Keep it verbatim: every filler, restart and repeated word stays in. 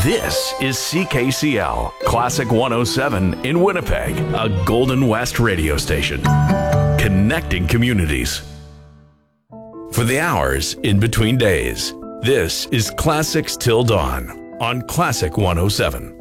This is C K C L, Classic one oh seven in Winnipeg, a Golden West radio station. Connecting communities. For the hours in between days, this is Classics Till Dawn on Classic one oh seven.